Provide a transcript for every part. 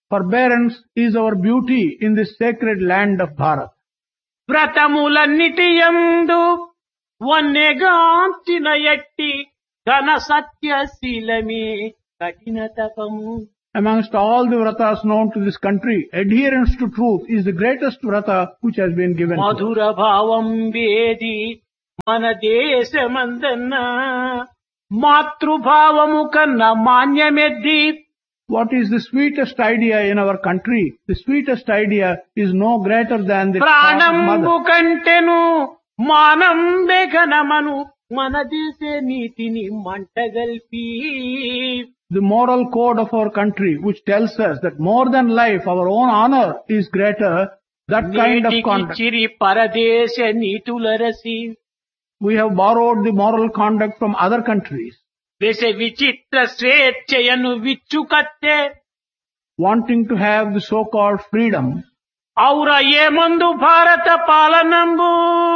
Forbearance is our beauty in this sacred land of Bharat. వ్రతములన్నిటియందు వన్నెగాంచిన ఎట్టి ఘన సత్యశీలమే కఠిన తపము. Amongst all the vratas known to this country, adherence to truth is the greatest vrata which has been given. మధుర భావం వేది మన దేశమందన్న మాతృభావము కన్నా మాన్యమెద్ది. What is the sweetest idea in our country? The sweetest idea is no greater than the ప్రాణంబు mother. కంటెను మానంబే ఘనమను మన దేశ నీతిని మంటగల్పి. The moral code of our country which tells us that more than life, our own honor is greater, that kind of conduct. చిరి పరదేశ నీతులరసి We have borrowed the moral conduct from other countries, వేస విచిత్ర స్వేచ్ఛయను విచ్చుకత్తే. wanting to have the so-called freedom. ఔర ఏమందు భారత పాలనంబు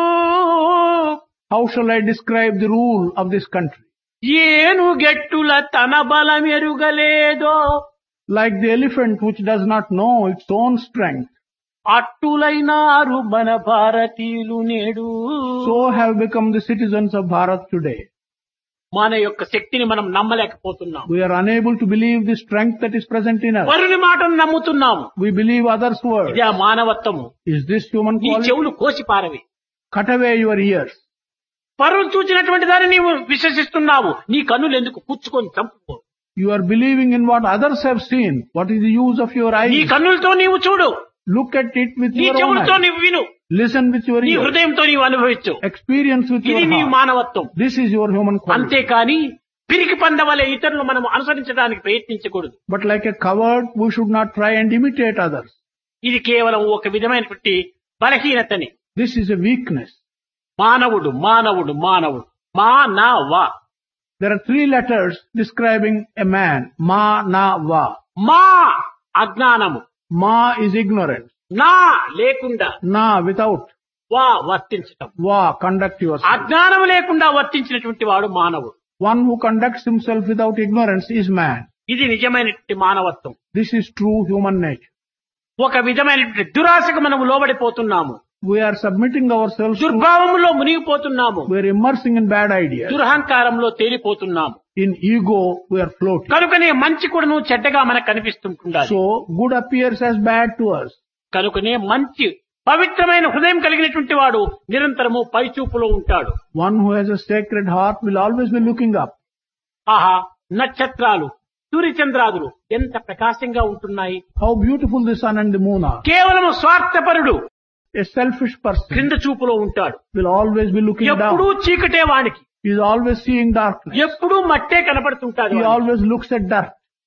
How shall I describe the rule of this country? ఏను గెట్టుల తన బలమెరుగలేదో Like the elephant which does not know its own strength, అట్టులైనారు మన భారతీయులు నేడు. so have become the citizens of Bharat today. మన యొక్క శక్తిని మనం నమ్మలేకపోతున్నాం. We are unable to believe the strength that is present in us. వరుని మాటను నమ్ముతున్నాము. We believe others' words. ఇదే మానవత్వము. Is this human నీ quality? చెవులు కోసి పారవి. Cut away your ears. పరులు చూచినటువంటి దాన్ని నీవు విశ్వసిస్తున్నావు. నీ కన్నులు ఎందుకు పుచ్చుకొని చంపుకో. You are believing in what others have seen. What is the use of your నీ eyes? కన్నులతో నీవు చూడు. Look at it with నీ your own చెవులతో eyes. నీవు విను. Listen with your నీ ears. హృదయంతో నీవు అనుభవించు. Experience with ఇది your నీ heart. మానవత్వం. This is your human quality. అంతేకాని పిరికి పందవలే ఇతరులు మనం అనుసరించడానికి ప్రయత్నించకూడదు. But like a coward, we should not try and imitate others. ఇది కేవలం ఒక విధమైనటువంటి బలహీనతని. This is a weakness. మానవుడు మానవుడు మానవుడు మానవ. There are 3 letters describing a man. Ma, na, va. మా అజ్ఞానము, Ma is ignorance. నా లేకుండా, Na without. వా వర్తించటం. Va conduct yourself. అజ్ఞానం లేకుండా వర్తించినటువంటి వాడు మానవుడు. One who conducts himself without ignorance is man. ఇది నిజమైనటువంటి మానవత్వం. This is true human nature. ఒక విధమైనటువంటి దురాశకు మనము లోబడిపోతున్నాము. We are submitting ourselves to, దుర్భావములో మునిగిపోతున్నాము. we are immersing in bad ideas. దురహంకారంలో తేలిపోతున్నాము. In ego, we are floating. కనుకనే మంచి కూడాను చెడ్డగా మనకు కనిపిస్తుంటుండాలి. So, good appears as bad to us. కనుకనే మంచి పవిత్రమైన హృదయం కలిగినటువంటి వాడు నిరంతరము పైచూపులో ఉంటాడు. One who has a sacred heart will always be looking up. ఆహా, నక్షత్రాలు సూర్యచంద్రాదులు ఎంత ప్రకాశంగా ఉంటున్నాయి. How beautiful the sun and the moon are. కేవలం స్వార్థపరుడు A selfish person క్రింద చూపులో ఉంటాడు. will always be looking ఎప్పుడూ down. చీకటే వానికి, He is always seeing darkness. ఎప్పుడూ మట్టే కనపడుతుంటాడు. He always looks at dirt.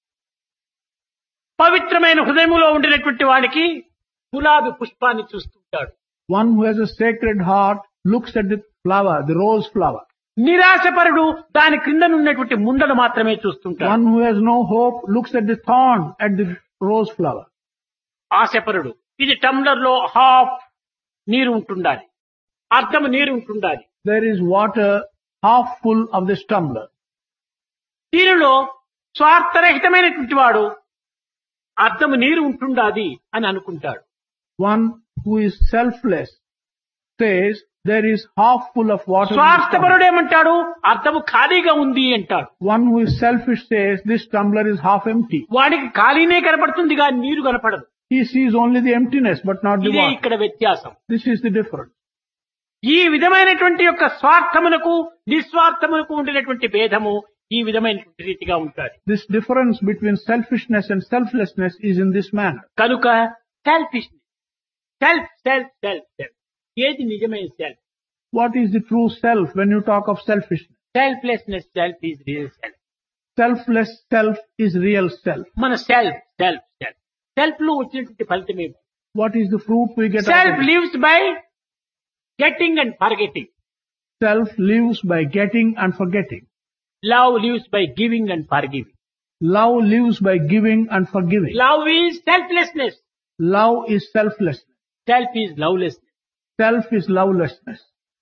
పవిత్రమైన హృదయములో ఉండినటువంటి వాడికి గులాబీ పుష్పాన్ని చూస్తుంటాడు. One who has a sacred heart looks at the flower, the rose flower. నిరాశపరుడు దాని క్రిందనున్నటువంటి ముండను మాత్రమే చూస్తుంటాడు. One who has no hope looks at the thorn at the rose flower. ఆశపరుడు ఇది టంబ్లర్ లో హాఫ్ నీరు ఉంటుండాలి, అర్థము నీరు ఉంటుండాలి. There is water half full of this tumbler. దీనిలో స్వార్థరహితమైనటువంటి వాడు అర్థము నీరు ఉంటుండాది అని అనుకుంటాడు. One who is selfless says there is half full of water. in this tumbler. స్వార్థపరుడు ఏమంటాడు? అర్థము ఖాళీగా ఉంది అంటాడు. One who is selfish says this tumbler is half empty. వాడికి ఖాళీనే కనపడుతుంది కానీ నీరు కనపడదు. He sees only the emptiness but not the ఇదే water. ఇక్కడ వ్యత్యాసం. This is the difference. ఈ విధమైనటువంటి యొక్క స్వార్థమునకు నిస్వార్థమునకు ఉండినటువంటి భేదము ఈ విధమైనటువంటి రీతిగా ఉంటాడు. This difference between selfishness and selflessness is in this manner. కనుక selfishness, self self self self, ఏది నిజమైన self? What is the true self when you talk of selfishness? Selflessness self is real self. Selfless self is real self. మన self self self self లో వచ్చినటువంటి ఫలితం ఏమి? What is the fruit we get out self of it? Lives by getting and forgetting. Self lives by getting and forgetting. Love lives by giving and forgiving. Love lives by giving and forgiving. Love is selflessness, Love is selflessness. Self is lovelessness. Self is lovelessness.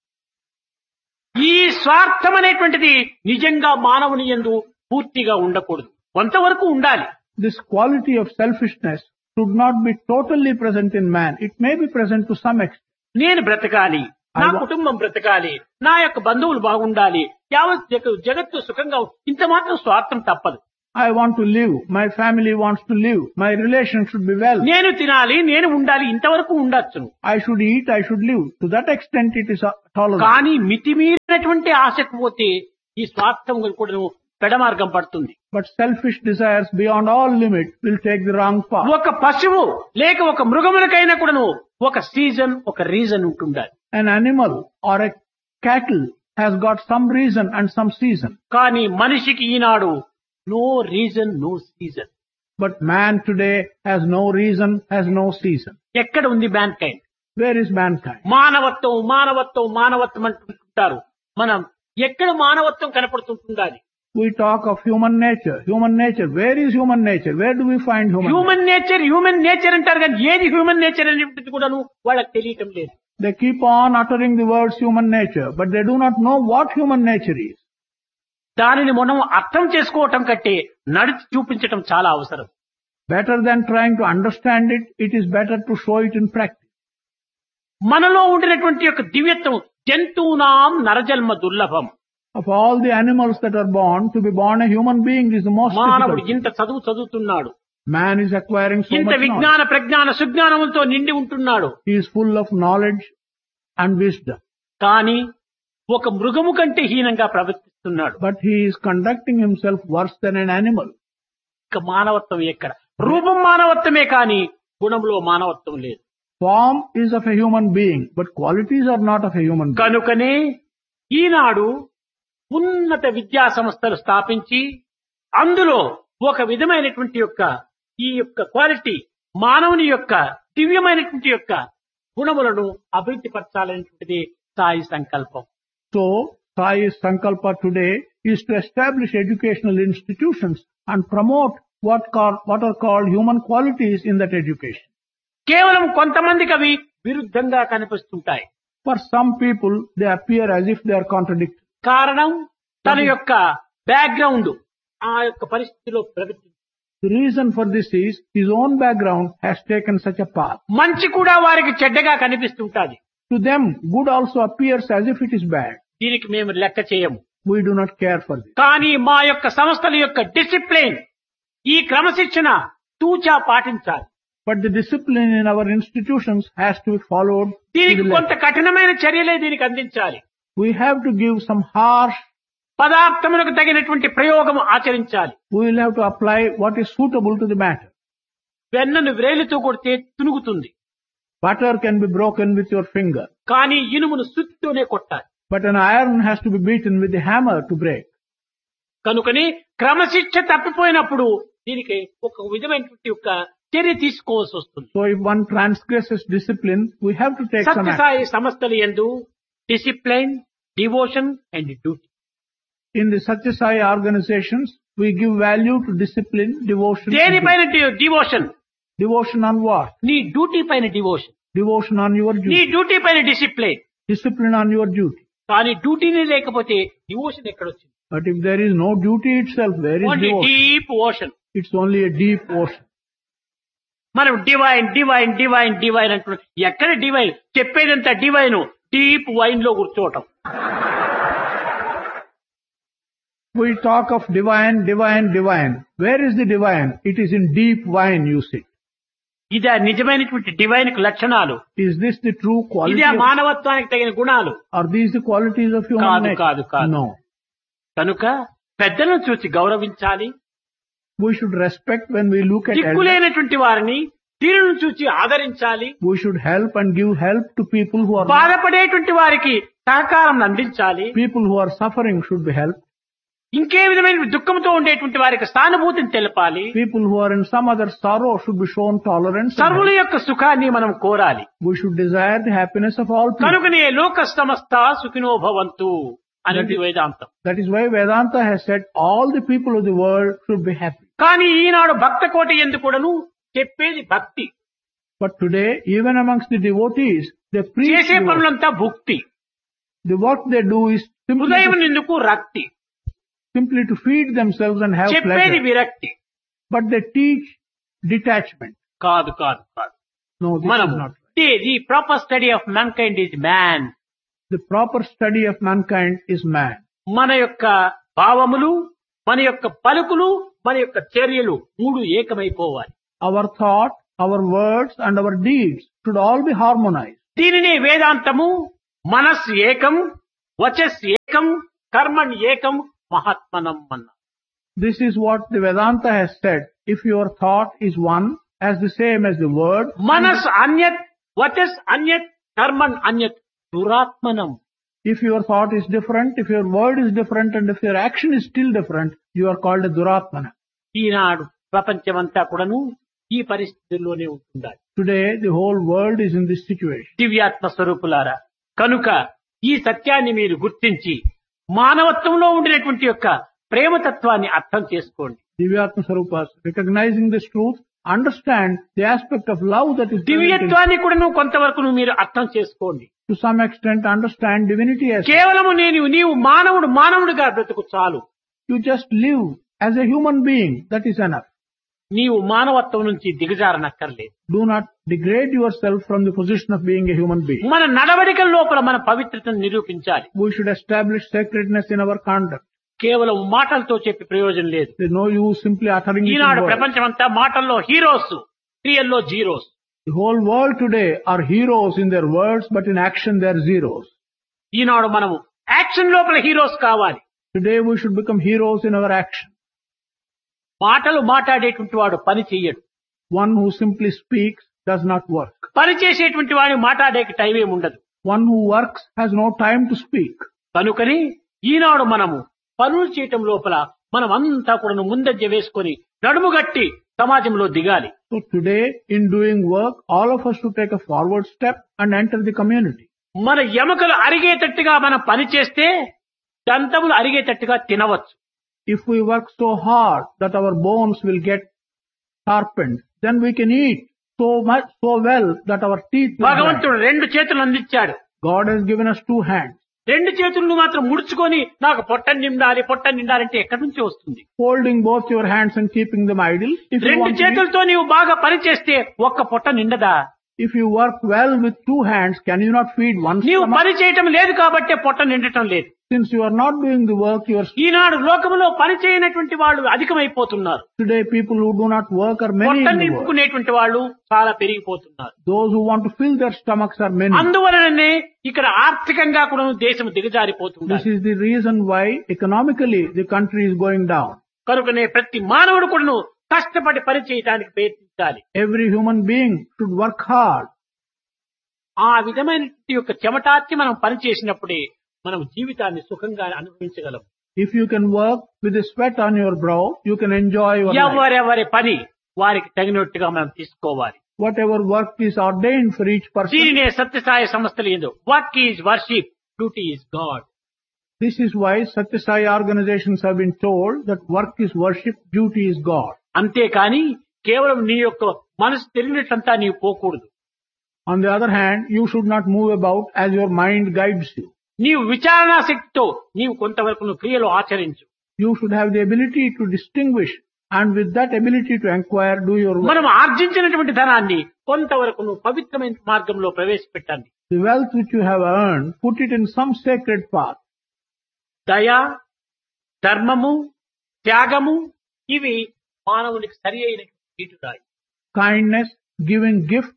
ఈ స్వార్థం అనేటువంటిది నిజంగా మానవుని యందు పూర్తిగా ఉండకూడదు. కొంతవరకు ఉండాలి. this quality of selfishness should not be totally present in man. It may be present to some extent. నేను బ్రతకాలి, నా I wa- కుటుంబం బ్రతకాలి, నా యొక్క బంధువులు బాగుండాలి, యావత్ జగత్తు సుఖంగా ఇంత మాత్రం స్వార్థం తప్పదు. I want to live. My family wants to live. My relations should be well. నేను తినాలి, నేను ఉండాలి, ఇంతవరకు ఉండొచ్చును. I should eat. I should live. To that extent, it is tolerable. కానీ మితిమీరినటువంటి ఆశకు పోతే ఈ స్వార్థం కూడా పెడమార్గం పడుతుంది. But selfish desires beyond all limit will take the wrong path. ఒక పశువు లేక ఒక మృగములకైనా కూడాను ఒక సీజన్, ఒక రీజన్ ఉంటుండాలి. An animal or a cattle has got some reason and some season. కానీ మనిషికి ఈనాడు no reason, no season. But man today has no reason, has no season. ఎక్కడ ఉంది man kind? Where is mankind? మానవత్వం, మానవత్వం, మానవత్వం అంటుంటారు. మనం ఎక్కడ మానవత్వం కనపడుతుంటుండాలి? We talk of human nature. Human nature. Where is human nature? Where do we find human nature? Human nature అంటారు కానీ ఏది హ్యూమన్ నేచర్ అనేటువంటిది కూడాను వాళ్ళకి తెలియటం లేదు. They keep on uttering the words human nature, but they do not know what human nature is. దానిని మనం అర్థం చేసుకోవటం కంటే నడిచి చూపించటం చాలా అవసరం. Better than trying to understand it, it is better to show it in practice. మనలో ఉండినటువంటి యొక్క దివ్యత్వం జంతువునాం నరజన్మ దుర్లభం. Of all the animals that are born, to be born a human being is the most మానవుడు difficult. ఇంత చదువుతున్నాడు, Man is acquiring so ఇంత much knowledge. విజ్ఞాన ప్రజ్ఞాన సుజ్ఞానములతో నిండి ఉంటున్నాడు. He is full of knowledge and wisdom. కానీ ఒక మృగము కంటే హీనంగా ప్రవర్తిస్తున్నాడు. But he is conducting himself worse than an animal. ఇక మానవత్వం ఎక్కడ? రూపం మానవత్వమే కానీ గుణంలో మానవత్వం లేదు. Form is of a human being, but qualities are not of a human being. కనుకనే ఈనాడు ఉన్నత విద్యా సంస్థలు స్థాపించి అందులో ఒక విధమైనటువంటి యొక్క ఈ యొక్క క్వాలిటీ మానవుని యొక్క దివ్యమైనటువంటి యొక్క గుణములను అభివృద్ధి పరచాలనేటువంటిది సాయి సంకల్పం. So, Sai's Sankalpa today is to establish educational institutions and promote what are called human qualities in that education. కేవలం కొంతమందికి అవి విరుద్ధంగా కనిపిస్తుంటాయి. For some people, they appear as if they are contradictory. కారణం తన యొక్క బ్యాక్గ్రౌండ్ ఆ యొక్క పరిస్థితిలో ప్రగతి. The reason for this is his own background has taken such a path. మంచి కూడా వారికి చెడ్డగా కనిపిస్తుంటాది. To them, good also appears as if it is bad. దీనికి మేము లెక్క చేయము. We do not care for this. కానీ మా యొక్క సంస్థల యొక్క డిసిప్లిన్, ఈ క్రమశిక్షణ తూచా పాటించాలి. But the discipline in our institutions has to be followed to దీనికి the కొంత letter. కఠినమైన చర్యలే దీనికి అందించాలి. We have to give some harsh, పదార్థములకు తగినటువంటి ప్రయోగం ఆచరించాలి. we will have to apply what is suitable to the matter. వెన్నను వ్రేలితో కొడితే తునుగుతుంది, Butter can be broken with your finger, కానీ ఇనుమును సుత్తితోనే కొట్టాలి. but an iron has to be beaten with a hammer to break. కనుకని క్రమశిక్ష తప్పిపోయినప్పుడు దీనికి ఒక విధమైనటువంటి యొక్క చర్య తీసుకోవాల్సి వస్తుంది. So if one transgresses discipline, we have to take some action. Sathya Sai సంస్థలు యందు discipline, devotion and duty. In the Satyasai organizations, we give value to discipline, devotion. and దేనిపైన devotion? duty. Devotion on what? నీ duty పైన devotion, Devotion on your నీ duty. Duty పైన discipline. Discipline on your duty. కానీ డ్యూటీనే లేకపోతే devotion ఎక్కడొచ్చింది? But if there is no duty itself, where is only devotion? Deep ocean. It's only a deep ocean. మనం divine divine divine divine అంటున్నాం. ఎక్కడ divine? చెప్పేదంతా divine, deep wine లో కూర్చోవటం. We talk of divine, divine, divine. Where is the divine? It is in deep wine, you see. ఇదే నిజమైనటువంటి divine లక్షణాలు. Is this the true quality? ఇదే మానవత్వానికి తగిన గుణాలు. Are these the qualities of human కాదు, nature? కాదు, కాదు. No. కనుక పెద్దలను చూసి గౌరవించాలి. We should respect when we look at elders. దిక్కులేనటువంటి వారిని దీనిని చూసి ఆదరించాలి. We should help and give help to people who are బాధపడేటువంటి వారికి సహకారం అందించాలి. people who are suffering should be helped. ఇంకే విధమైన దుఃఖంతో ఉండేటువంటి వారికి సానుభూతిని తెలపాలి. People who are in some other sorrow should be shown tolerance. and సర్వుల help. యొక్క సుఖాన్ని మనం కోరాలి. We should desire the happiness of all people. కనుకనే లోక సమస్త సుఖినో భవంతు అనేది వేదాంతం. That is why Vedanta has said all the people of the world should be happy. కానీ ఈనాడు భక్త కోటి ఎందుకు కూడాను చెప్పేది భక్తి, But today, even amongst the devotees, they preach చేసే devotion. పనులంతా భుక్తి, The work they do is హృదయం ఎందుకు రక్తి, simply to feed themselves and have చెప్పేది pleasure. విరక్తి. but they teach detachment. కాదు కాదు కాదు. No, this మనం is not right. The proper study of mankind is man. The proper study of mankind is man. మన యొక్క భావములు, మన యొక్క పలుకులు, మన యొక్క చర్యలు మూడు ఏకమైపోవాలి. Our thought, our words and our deeds should all be harmonized. దీనినే వేదాంతము మనస్ ఏకం, వచస్ ఏకం, కర్మణ్ ఏకం, మహాత్మనం అన్న. This is what the Vedanta has said. If your thought is one, as the same as the word, మనస్ అన్యత్, వచస్ అన్యత్, కర్మణ్ అన్యత్, దురాత్మనం. if your thought is different, if your word is different, and if your action is still different, you are called a Duratmana. ఈనాడు ప్రపంచమంతా కూడాను ఈ పరిస్థితుల్లోనే ఉంటుండాలి. Today, the whole world is in this situation. దివ్యాత్మ స్వరూపులారా, కనుక ఈ సత్యాన్ని మీరు గుర్తించి మానవత్వంలో ఉండినటువంటి యొక్క ప్రేమతత్వాన్ని అర్థం చేసుకోండి. Divyatma Sarupas, recognizing this truth, understand the aspect of love that is present in- దివ్యత్వాన్ని కూడా కొంతవరకు మీరు అర్థం చేసుకోండి. to some extent understand divinity as కేవలము నీవు మానవుడిగా బ్రతుకు చాలు. you just live as a human being, that is enough. నీవు మానవత్వం నుంచి దిగజారనక్కర్లేదు. Do not degrade yourself from the position of being a human being. మన నడవడికల లోపల మన పవిత్రతను నిరూపించాలి. We should establish sacredness in our conduct. కేవలం మాటలతో చెప్పి ప్రయోజనం లేదు. There is no use simply uttering it in Eenadu words. ప్రపంచమంతా మాటల్లో హీరోస్, క్రియల్లో zeros. The whole world today are heroes in their words, but in action they are zeros. ఈనాడు మనము action లోపల హీరోస్ కావాలి. Today we should become heroes in our action. మాటలు మాట్లాడేటువంటి వాడు పని చెయ్యడు. One who simply speaks does not work. పని చేసేటువంటి వాడు మాట్లాడే టైం ఏమి ఉండదు. One who works has no time to speak. కనుకని ఈనాడు మనము పనులు చేయటం లోపల మనం అంతా కూడా ముందంజ వేసుకొని నడుముగట్టి సమాజంలో దిగాలి. So today, in doing work, all of us should take a forward step and enter the community. మన ఎముకలు అరిగేటట్టుగా మనం పని చేస్తే దంతములు అరిగేటట్టుగా తినవచ్చు. If we work so hard that our bones will get sharpened, then we can eat so well that our teeth will భగవంతుడు రెండు చేతులు అందించాడు. God has given us two hands. రెండు చేతులను మాత్రం ముడుచుకొని నాకు పొట్టని నిండాలంటే ఎక్కడి నుంచి వస్తుంది? Holding both your hands and keeping them idle. If you రెండు want to eat, చేతులతో నీవు బాగా పని చేస్తే ఒక్క పొట్ట నిండదా? if you work well with two hands, can you not feed one నీవు stomach? పని చేయటం లేదు కాబట్టి పొట్ట నిండటం లేదు. Since you are not doing the work, ఈనాడు లోకములో పని చేయనటువంటి వాళ్ళు అధికమైపోతున్నారు. today people who do not work are many పొట్ట in the world. నింపుకునేటువంటి వాళ్ళు చాలా పెరిగిపోతున్నారు. Those who want to fill their stomachs are many. అందువలననే ఇక్కడ ఆర్థికంగా కూడా దేశం దిగజారిపోతుంది. This is the reason why economically the country is going down. కనుకనే ప్రతి మానవుడు కూడా కష్టపడి పని చేయడానికి ప్రయత్నించాలి. Every human being should work hard. ఆ విధమైన యొక్క చెమటార్చి మనం పని చేసినప్పుడే మనం జీవితాన్ని సుఖంగా అనుభవించగలం. If you can work with the sweat on your brow, you can enjoy your life. ఎవరెవరి పని వారికి తగినట్టుగా మనం తీసుకోవాలి. Whatever work is ordained for each person. దీనినే సత్యసాయి సంస్థలు ఏందో work is worship, duty is God. This is why Satya Sai organizations have been told that work is worship, duty is God. అంతేకాని కేవలం నీ యొక్క మనసు తెలియనట్లంతా నీవు పోకూడదు. On the other hand, you should not move about as your mind guides you. నీవు విచారణా శక్తితో నీవు కొంతవరకు క్రియలు ఆచరించు. You should have the ability to distinguish, and with that ability to inquire, do your work. మనం ఆర్జించినటువంటి ధనాన్ని కొంతవరకు పవిత్రమైన మార్గంలో ప్రవేశపెట్టండి. The wealth which you have earned, put it in some sacred path. దయ, ధర్మము, త్యాగము ఇవి మానవునికి సరి అయిన గీటురాయి. Kindness, giving gift,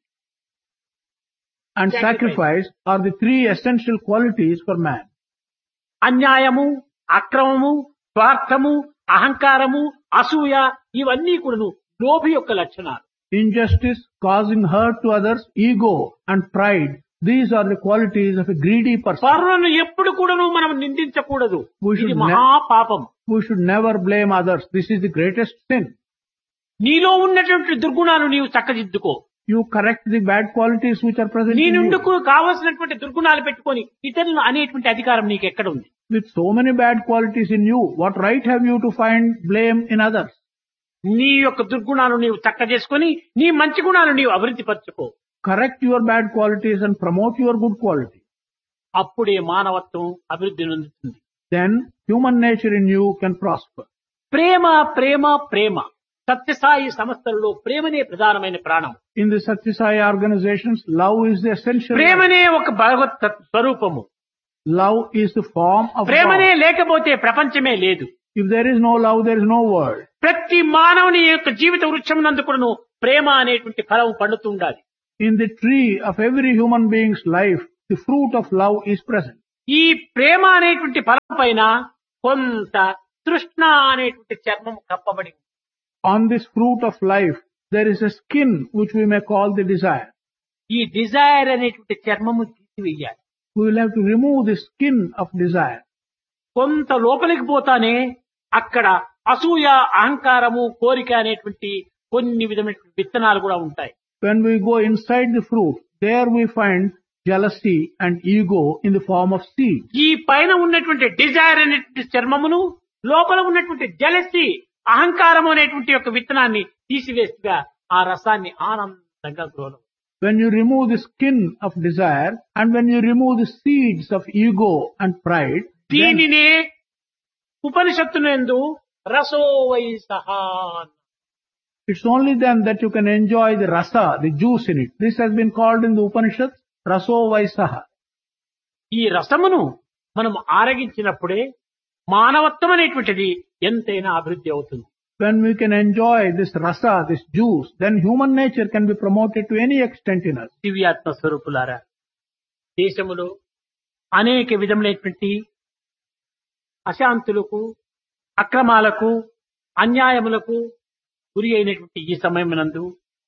and sacrifice are the three essential qualities for man. అన్యాయము, అక్రమము, స్వార్థము, అహంకారము, అసూయ ఇవన్నీ కూడా లోభి యొక్క లక్షణాలు. Injustice, causing hurt to others, ego and pride, these are the qualities of a greedy person. పరులను ఎప్పుడు కూడా మనం నిందించకూడదు. We should ఇది మహాపాపం. We should never blame others. This is the greatest sin. నీలో ఉన్నటువంటి దుర్గుణాలు నీవు చక్కదిద్దుకో. You correct the bad qualities which are present నీ in you. నుండుకు కావలసినటువంటి దుర్గుణాలు పెట్టుకొని ఇతరులను అనేటువంటి అధికారం నీకు ఎక్కడ ఉంది? With so many bad qualities in you, what right have you to find blame in others? నీ యొక్క దుర్గుణాలు నీవు చక్క చేసుకొని నీ మంచి గుణాలు నీవు అభివృద్ధి పరచుకో. Correct your bad qualities and promote your good quality. అప్పుడే మానవత్వం అభివృద్ధి చెందుతుంది. Then human nature in you can prosper. ప్రేమ ప్రేమ ప్రేమ సత్యసాయి సంస్థలలో ప్రేమనే ప్రధానమైన ప్రాణం. In the Satya Sai organizations, love is the essential. ప్రేమనే ఒక భగవత్ స్వరూపము. Love is the form of ప్రేమనే God. లేకపోతే ప్రపంచమే లేదు. If there is no love, there is no world. ప్రతి మానవుని యొక్క జీవిత వృక్షం నందు కూడాను ప్రేమ అనేటువంటి ఫలం పండుతూ ఉండాలి. In the tree of every human being's life, the fruit of love is present. ఈ ప్రేమ అనేటువంటి ఫలం పైన కొంత తృష్ణ అనేటువంటి చర్మం కప్పబడి ఉంది. On this fruit of life, there is a skin which we may call the desire. ఈ డిజైర్ అనేటువంటి చర్మము తీసివేయాలి. We will have to remove the skin of desire. కొంత లోపలికి పోతానే అక్కడ అసూయ, అహంకారము, కోరిక అనేటువంటి కొన్ని విధమైన విత్తనాలు కూడా ఉంటాయి. When we go inside the fruit, there we find jealousy and ego in the form of seed. ఈ పైన ఉన్నటువంటి డిజైర్ అనేటువంటి చర్మమును, లోపల ఉన్నటువంటి జలసి, అహంకారం అనేటువంటి యొక్క విత్తనాన్ని తీసివేస్తుగా ఆ రసాన్ని ఆనందంగా గ్రోలం. When you remove the skin of desire and when you remove the seeds of ego and pride, then దీనినే ఉపనిషత్తునందు రసో వై సహా. it's only then that you can enjoy the rasa, the juice in it. This has been called in the Upanishads, raso vaisaha. ఈ రసమును మనం ఆరగించినప్పుడే మానవత్వం అనేటువంటిది ఎంతైనా అభివృద్ధి అవుతుంది. When we can enjoy this rasa, this juice, then human nature can be promoted to any extent in us. దివ్యాత్మ స్వరూపులారా, దేశములో అనేక విధములైనటువంటి అశాంతులకు, అక్రమాలకు, అన్యాయములకు గురి అయినటువంటి ఈ సమయమునందు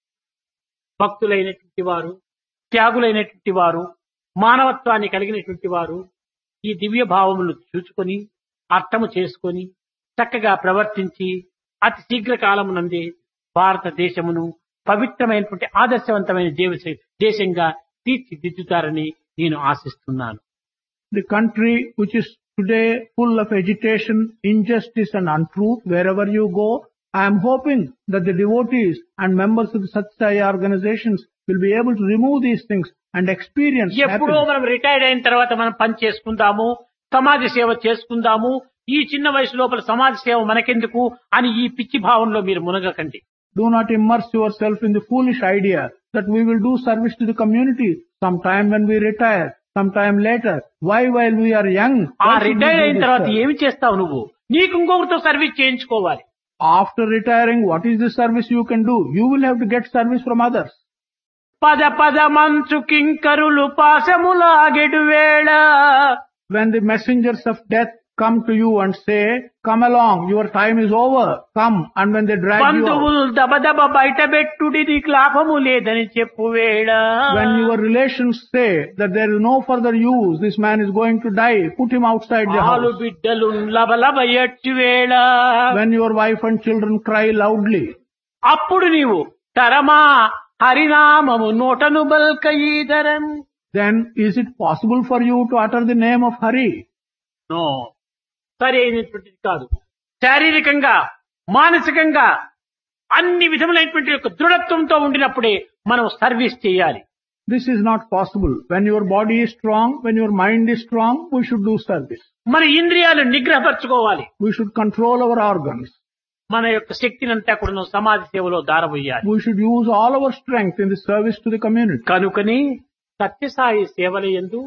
భక్తులైనటువంటి వారు, త్యాగులైనటువంటి వారు, మానవత్వాన్ని కలిగినటువంటి వారు ఈ దివ్య భావములు చూసుకొని అర్థము చేసుకొని చక్కగా ప్రవర్తించి అతి శీఘ్ర కాలమునందే భారతదేశమును పవిత్రమైనటువంటి ఆదర్శవంతమైన దేశంగా తీర్చిదిద్దుతారని నేను ఆశిస్తున్నాను. The country which is today full of agitation, injustice and untruth, wherever you go, I am hoping that the devotees and members of the Satya Sai organizations will be able to remove these things and experience ఎప్పుడో happiness. మనం retired అయిన తర్వాత మనం పని చేసుకుందాము, సమాజ సేవ చేసుకుందాము, ఈ చిన్న వయసు లోపల సమాజ సేవ మనకెందుకు అని ఈ పిచ్చి భావంలో మీరు మునగకండి. Do not immerse yourself in the foolish idea that we will do service to the community sometime when we retire, sometime later. Why while we are young? ఆ why should we retire do అయిన this తర్వాత service? ఏమి చేస్తావు నువ్వు? నీకు ఇంకొకరితో service చేయించుకోవాలి. After retiring, what is the service you can do? You will have to get service from others. పద పద మంచు కింకరులు పాశములాగెడు వేళ. When the messengers of death come to you and say, come along, your time is over, come, and when they drag you out, బంధువులు దబదబ బయట పెట్టుడి నీకు లాభము లేదని చెప్పు వేళ. when your relations say that there is no further use, this man is going to die, put him outside the ఆలు house. బిడ్డలు లబలబ ఏడ్చి వేళ. When your wife and children cry loudly, అప్పుడు నీవు తరమా హరినామము నోటను బల్క ఈదరం. then is it possible for you to utter the name of Hari? No, సరి అయినటువంటిది కాదు. శారీరకంగా, మానసికంగా అన్ని విధములైనటువంటి యొక్క దృఢత్వంతో ఉండినప్పుడే మనం సర్వీస్ చేయాలి. This is not possible. When your body is strong, when your mind is strong, we should do service. మన ఇంద్రియాలు నిగ్రహపరచుకోవాలి. We should control our organs. మన యొక్క శక్తినంతా కూడా సమాజ సేవలో దారబోయాలి. We should use all our strength in the service to the community. కనుకని సత్యసాయి సేవల యందు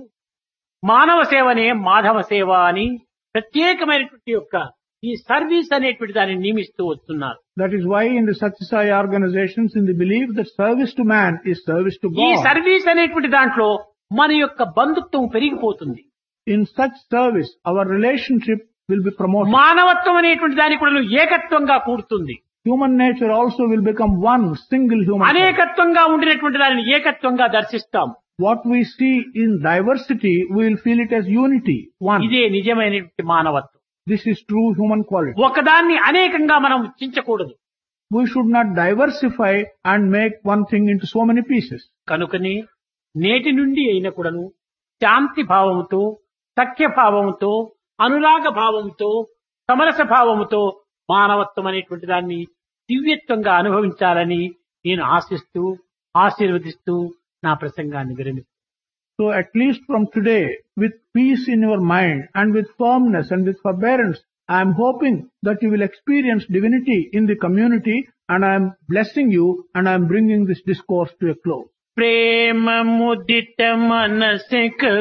మానవ సేవనే మాధవ సేవ అని ప్రత్యేకమైనటువంటి యొక్క ఈ సర్వీస్ అనేటువంటి దాన్ని నియమిస్తూ వస్తున్నారు. That is why in the Satya Sai organizations, in the belief that service to man is service to ఈ God. సర్వీస్ అనేటువంటి దాంట్లో మన యొక్క బంధుత్వం పెరిగిపోతుంది. In such service, our relationship will be promoted. మానవత్వం అనేటువంటి దాన్ని కూడా ఏకత్వంగా కూడుతుంది. Human nature also will become one single human. అనేకత్వంగా ఉండినటువంటి దానిని ఏకత్వంగా దర్శిస్తాం. What we see in diversity, we will feel it as unity, one. ఇదే నిజమైనటువంటి మానవత్వం. This is true human quality. ఒకదాన్ని అనేకంగా మనం చించకూడదు. We should not diversify and make one thing into so many pieces. కనుకని నేటి నుండి అయిన కూడాను శాంతి భావముతో, సఖ్య భావముతో, అనురాగ భావముతో, సమరస భావముతో మానవత్వం అనేటువంటి దాన్ని దివ్యత్వంగా అనుభవించాలని నేను ఆశిస్తూ, ఆశీర్వదిస్తూ నా ప్రసంగాన్ని విరమిస్తున్నాను. So at least from today, with peace in your mind and with firmness and with forbearance, I am hoping that you will experience divinity in the community and I am blessing you and I am bringing this discourse to a close. Prema ముదిత మనసె